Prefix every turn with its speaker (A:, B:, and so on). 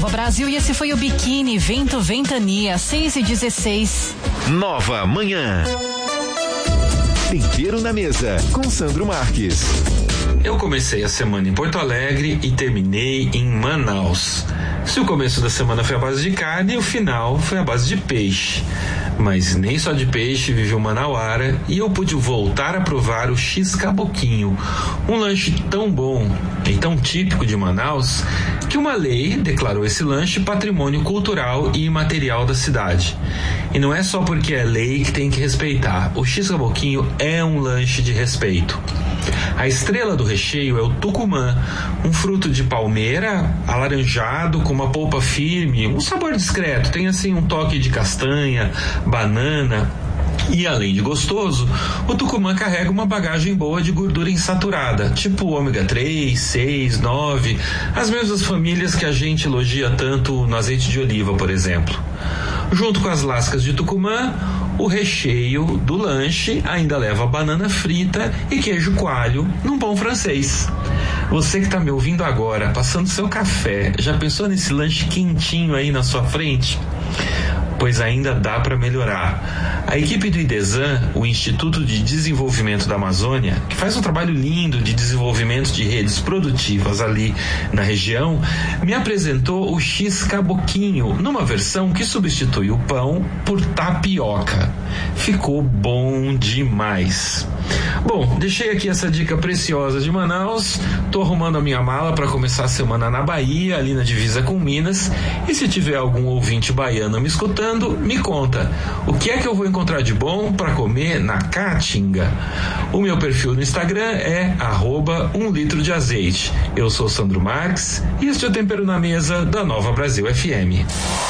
A: Nova Brasil, e esse foi o Biquíni Vento Ventania 6:16.
B: Nova Manhã. Tempero na mesa com Sandro Marques.
C: Eu comecei a semana em Porto Alegre e terminei em Manaus. Se o começo da semana foi à base de carne, o final foi à base de peixe. Mas nem só de peixe vive o manauara, e eu pude voltar a provar o X-Caboquinho, um lanche tão bom e tão típico de Manaus que uma lei declarou esse lanche patrimônio cultural e imaterial da cidade. E não é só porque é lei que tem que respeitar. O X-Caboquinho é um lanche de respeito. A estrela do recheio é o tucumã, um fruto de palmeira alaranjado com uma polpa firme, um sabor discreto, tem assim um toque de castanha, banana. E além de gostoso, o tucumã carrega uma bagagem boa de gordura insaturada, tipo ômega 3, 6, 9, as mesmas famílias que a gente elogia tanto no azeite de oliva, por exemplo. Junto com as lascas de tucumã, o recheio do lanche ainda leva banana frita e queijo coalho num pão francês. Você que está me ouvindo agora, passando seu café, já pensou nesse lanche quentinho aí na sua frente? Pois ainda dá para melhorar. A equipe do IDESAN, o Instituto de Desenvolvimento da Amazônia, que faz um trabalho lindo de desenvolvimento de redes produtivas ali na região, me apresentou o X-Caboquinho, numa versão que substitui o pão por tapioca. Ficou bom demais. Bom, deixei aqui essa dica preciosa de Manaus, tô arrumando a minha mala para começar a semana na Bahia, ali na divisa com Minas, e se tiver algum ouvinte baiano me escutando, me conta, o que é que eu vou encontrar de bom para comer na Caatinga? O meu perfil no Instagram é @1litro de azeite. Eu sou Sandro Marques e este é o Tempero na Mesa da Nova Brasil FM.